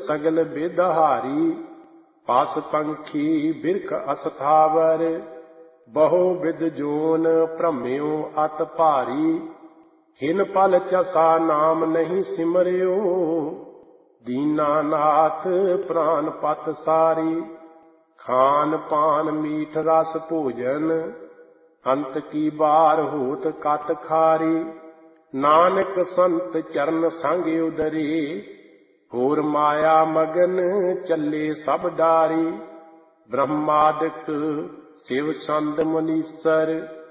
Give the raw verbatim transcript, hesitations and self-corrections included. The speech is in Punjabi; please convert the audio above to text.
ਸਗਲ ਬੇਦਹਾਰੀ। ਪਸ ਪੰਖੀ ਬਿਰਖ ਅਸਥਾਵਰ, ਬਹੁ ਬਿਦ ਜੋਨ ਭ੍ਰਮਿਓ ਅਤ ਭਾਰੀ। ਹਿਨ ਪਲ ਚਸਾ ਨਾਮ ਨਹੀਂ ਸਿਮਰਿਓ, ਦੀਨਾਨਾਥ ਪ੍ਰਾਨ ਪਤ ਸਾਰੀ। ਖਾਨ ਪਾਨ ਮੀਠ ਰਸ ਭੋਜਨ, ਅੰਤ ਕੀ ਬਾਰ ਹੋਤ ਕਤ ਖਾਰੀ। ਨਾਨਕ ਸੰਤ ਚਰਨ ਸੰਗ ਉਦਰੇ, ਹੋਰ ਮਾਇਆ ਮਗਨ ਚੱਲੇ ਸਭ ਡਾਰੀ। ਬ੍ਰਹਮਾਦਿਕ ਸਿਵ ਸੰਦ ਮੁਨੀਸਰ,